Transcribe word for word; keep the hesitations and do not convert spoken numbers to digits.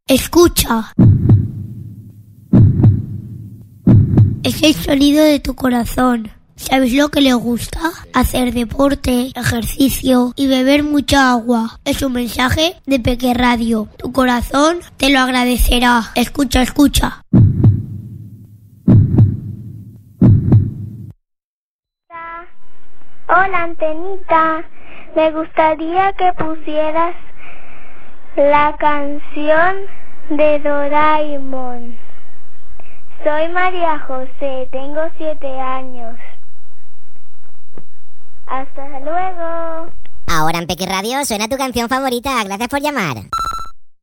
Escucha. Es el sonido de tu corazón. ¿Sabes lo que le gusta? Hacer deporte, ejercicio y beber mucha agua. Es un mensaje de Peque Radio. Tu corazón te lo agradecerá. Escucha, escucha. Hola, Antenita. Me gustaría que pusieras la canción de Doraemon. Soy María José, tengo siete años. Hasta luego. Ahora en Peque Radio suena tu canción favorita. Gracias por llamar.